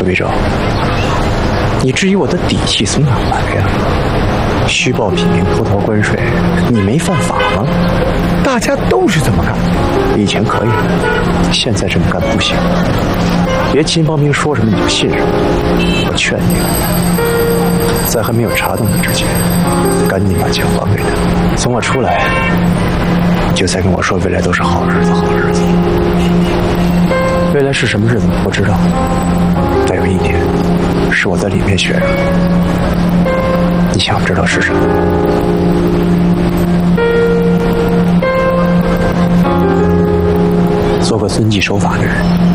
魏征，你质疑我的底气从哪来呀？虚报品名，偷逃关税，你没犯法吗？大家都是这么干，以前可以，现在这么干不行。别秦邦明说什么你就信什么，我劝你，在还没有查到你之前，赶紧把钱还给他。从我出来，就再跟我说未来都是好日子，好日子。未来是什么日子我不知道，但有一点是我在里面学的。你想知道是什么？做个遵纪守法的人。